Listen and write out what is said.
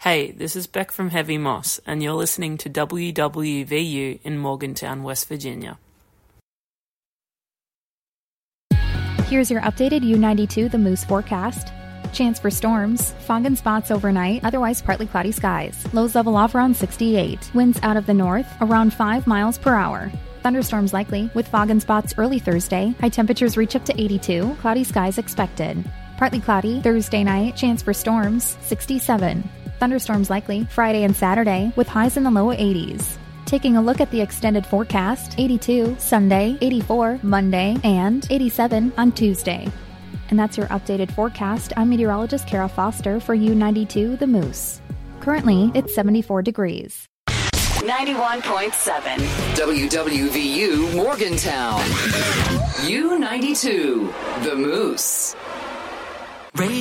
Hey, this is Beck from Heavy Moss, and you're listening to WWVU in Morgantown, West Virginia. Here's your updated U92 The Moose forecast. Chance for storms, fog and spots overnight, otherwise partly cloudy skies. Lows level off around 68. Winds out of the north, around 5 miles per hour. Thunderstorms likely, with fog and spots early Thursday. High temperatures reach up to 82. Cloudy skies expected. Partly cloudy Thursday night, chance for storms, 67. Thunderstorms likely Friday and Saturday, with highs in the low 80s. Taking a look at the extended forecast, 82 Sunday, 84 Monday, and 87 on Tuesday. And that's your updated forecast. I'm meteorologist Kara Foster for U92 The Moose. Currently, it's 74 degrees. 91.7 WWVU Morgantown. U92 The Moose.